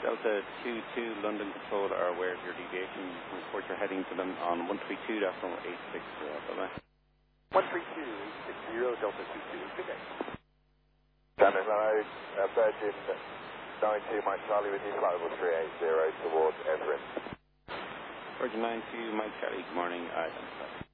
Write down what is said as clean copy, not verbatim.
Delta 22, London Control are aware of your deviation. Report your heading to them on 132.860. Bye-bye. 132.860, Delta 22. Good day. Standard mode, Virgin 92, Mike Charlie with you, flight level 380 towards Everett. Virgin 92, Mike Charlie, good morning.